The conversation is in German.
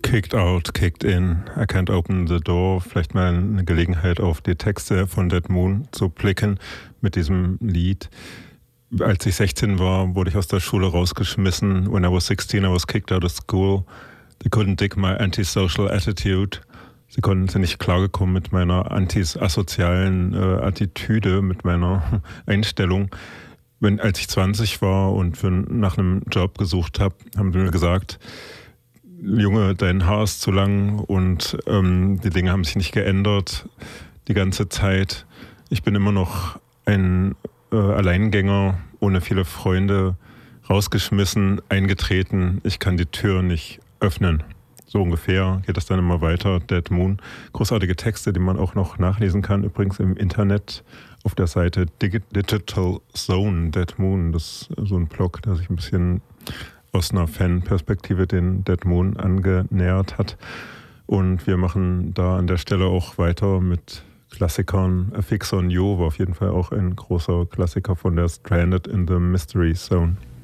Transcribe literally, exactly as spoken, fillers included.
Kicked out, kicked in, I can't open the door. Vielleicht mal eine Gelegenheit, auf die Texte von Dead Moon zu blicken mit diesem Lied. Als ich sechzehn war, wurde ich aus der Schule rausgeschmissen. When I was sixteen, I was kicked out of school. They couldn't dig my antisocial attitude. Sie konnten sind nicht klargekommen mit meiner antisozialen äh, Attitüde, mit meiner Einstellung. Wenn, als ich zwanzig war und für, nach einem Job gesucht habe, haben sie mir gesagt, Junge, dein Haar ist zu lang und ähm, die Dinge haben sich nicht geändert die ganze Zeit. Ich bin immer noch ein äh, Alleingänger, ohne viele Freunde, rausgeschmissen, eingetreten. Ich kann die Tür nicht öffnen. So ungefähr geht das dann immer weiter. Dead Moon. Großartige Texte, die man auch noch nachlesen kann, übrigens im Internet auf der Seite Digital Zone, Dead Moon. Das ist so ein Blog, der sich ein bisschen aus einer Fan-Perspektive den Dead Moon angenähert hat. Und wir machen da an der Stelle auch weiter mit Klassikern. A Fix on You war auf jeden Fall auch ein großer Klassiker von der Stranded in the Mystery Zone.